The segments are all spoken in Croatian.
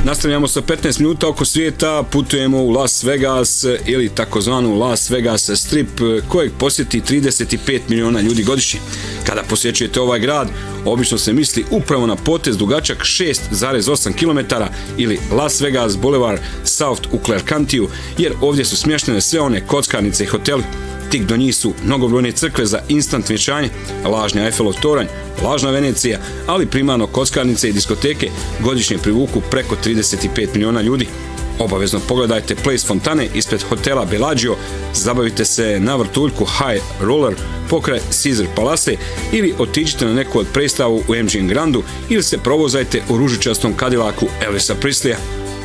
Nastavljamo sa 15 minuta oko svijeta, putujemo u Las Vegas ili takozvanu Las Vegas Strip kojeg posjeti 35 miliona ljudi godišnje. Kada posjećujete ovaj grad, obično se misli upravo na potez dugačak 6,8 km ili Las Vegas Boulevard South u Clark County, jer ovdje su smještene sve one kockarnice i hoteli. Tik do njih su mnogobrojne crkve za instant vjenčanje, lažni Eiffelov toranj, lažna Venecija, ali primarno kockarnice i diskoteke godišnje privuku preko 35 miliona ljudi. Obavezno pogledajte Place fontane ispred hotela Bellagio, zabavite se na vrtuljku High Roller pokraj Caesar Palace ili otiđite na neku od predstavu u MGM Grandu ili se provozajte u ružičastom Cadillacu Elvisa Presleya.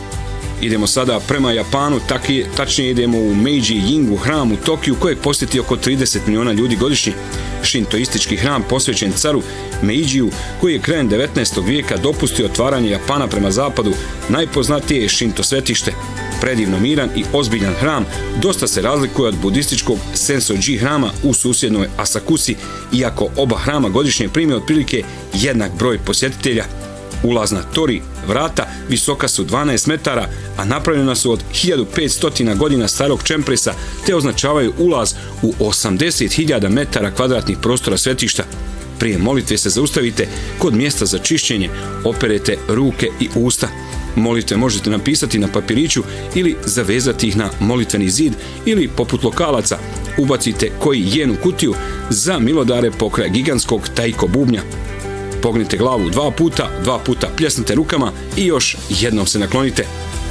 Idemo sada prema Japanu, tačnije idemo u Meiji Jingu hram u Tokiju kojeg posjeti oko 30 miliona ljudi godišnje. Šintoistički hram posvećen caru Meidžiju koji je krajem 19. vijeka dopustio otvaranje Japana prema zapadu, najpoznatije je Šinto svetište. Predivno miran i ozbiljan hram dosta se razlikuje od budističkog Sensoji hrama u susjednoj Asakusi, iako oba hrama godišnje prime otprilike jednak broj posjetitelja. Ulazna tori vrata visoka su 12 metara, a napravljena su od 1500 godina starog čempresa te označavaju ulaz u 80.000 metara kvadratnih prostora svetišta. Prije molitve se zaustavite kod mjesta za čišćenje, operete ruke i usta. Molitve možete napisati na papiriću ili zavezati ih na molitveni zid ili poput lokalaca ubacite koji jen u kutiju za milodare pokraj gigantskog taiko bubnja. Pognite glavu dva puta pljesnite rukama i još jednom se naklonite.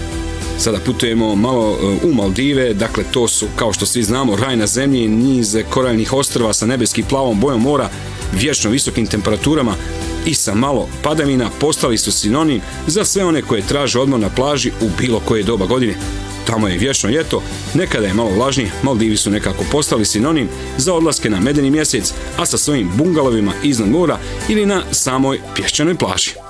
Sada putujemo malo u Maldive, dakle to su, kao što svi znamo, raj na zemlji, niz koraljnih ostrva sa nebeski plavom bojom mora, vječno visokim temperaturama i sa malo padavina postali su sinonim za sve one koje traže odmor na plaži u bilo koje doba godine. Tamo je vječno ljeto, nekada je malo vlažnije, Maldivi su nekako postali sinonim za odlaske na medeni mjesec, a sa svojim bungalovima iznad mora ili na samoj pješčanoj plaži.